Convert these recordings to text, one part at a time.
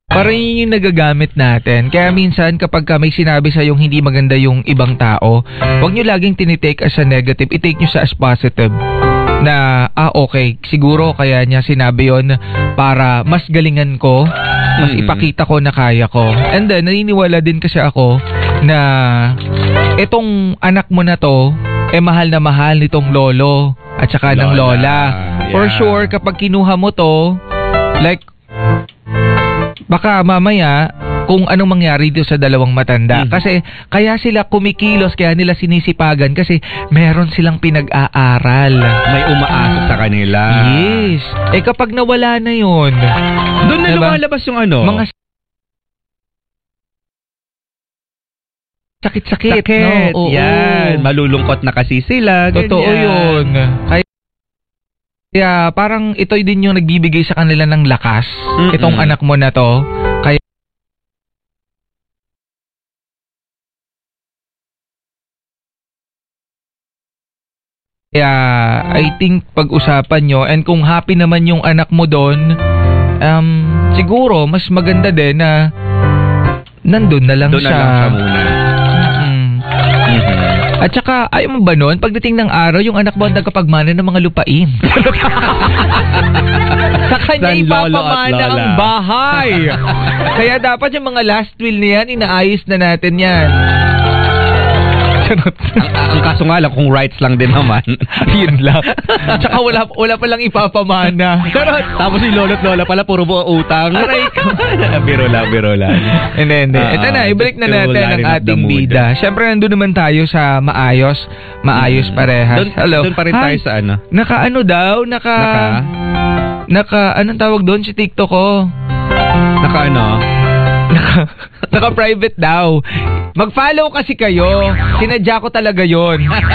Parang yun yung nagagamit natin. Kaya minsan kapag may sinabi sa yung hindi maganda yung ibang tao, huwag nyo laging tinitake as a negative. I-take nyo sa as positive. Na, okay, siguro kaya niya sinabi yon para mas galingan ko, mas ipakita ko na kaya ko. And then, naniniwala din kasi ako na itong anak mo na to, mahal na mahal nitong lolo at saka ng lola. Yeah. For sure, kapag kinuha mo to, like, baka mamaya kung anong mangyari dito sa dalawang matanda. Kasi kaya sila kumikilos, kaya nila sinisipagan kasi meron silang pinag-aaral. May umaasa sa kanila. Yes. Kapag nawala na yun, doon na lumalabas yung mga sakit-sakit. No? Yan. Malulungkot na kasi sila. Totoo yun. Kaya parang ito din yung nagbibigay sa kanila ng lakas. Itong anak mo na to. Kaya I think pag-usapan nyo, and kung happy naman yung anak mo doon, siguro mas maganda din na nandun na lang siya. Doon na lang siya muna. At saka, ayaw mo ba nun? Pagdating ng araw, yung anak mo ang nagkapagmana ng mga lupain. Sa kanya ipapamana ang bahay. Kaya dapat yung mga last will niyan, inaayos na natin yan. Ang kaso nga lang, kung rights lang din naman. Yun lang. Tsaka wala palang ipapamana. Tapos yung lolo't lola pala, puro buo utang. Biro lang. Hindi. Ito na, ibalik na natin ang ating bida. Siyempre, nandun naman tayo sa maayos parehas. Hello. Doon pa rin tayo sa ano? Anong tawag doon si TikTok ko? Naka-private daw. Mag-follow kasi kayo. Sinadya ko talaga yon.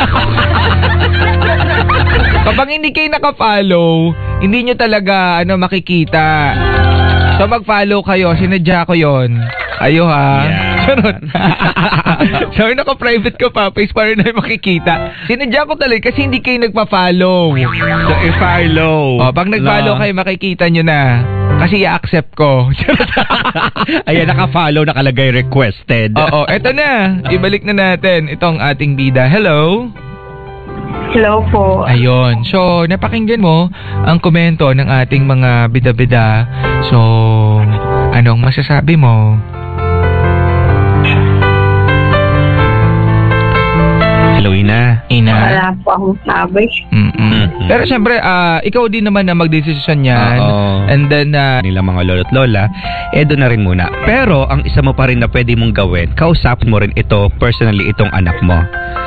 Kapag hindi kayo naka-follow, hindi nyo talaga makikita. So mag-follow kayo. Sinadya ko yon. Ayo ha. Yeah. So naka-private ko pa face para na makikita. Sinadya ko talaga kasi hindi kayo nagpa-follow. So i-follow. Pag nag-follow kayo, makikita nyo na. Kasi i-accept ko. Ayan, naka-follow, nakalagay requested. Oo, eto na. Ibalik na natin itong ating bida. Hello? Hello po. Ayun. So, napakinggan mo ang komento ng ating mga bida-bida. So, anong masasabi mo? Hello, Ina. Wala po akong sabi. Pero syempre, ikaw din naman na magdesisyon yan. And then, nila mga lolo't lola, doon na rin muna. Pero, ang isa mo pa rin na pwede mong gawin, kausapin mo rin ito, personally, itong anak mo.